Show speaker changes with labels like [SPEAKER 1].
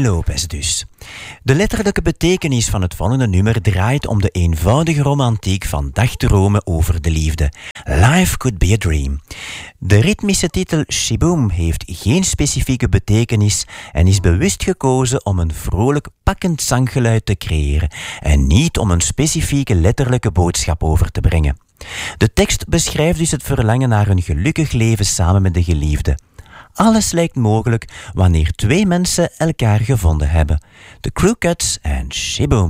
[SPEAKER 1] Lopez dus. De letterlijke betekenis van het volgende nummer draait om de eenvoudige romantiek van dagdromen over de liefde. Life could be a dream. De ritmische titel Sh-Boom heeft geen specifieke betekenis en is bewust gekozen om een vrolijk, pakkend zanggeluid te creëren en niet om een specifieke letterlijke boodschap over te brengen. De tekst beschrijft dus het verlangen naar een gelukkig leven samen met de geliefde. Alles lijkt mogelijk wanneer twee mensen elkaar gevonden hebben. The Crew Cuts en Sh-Boom.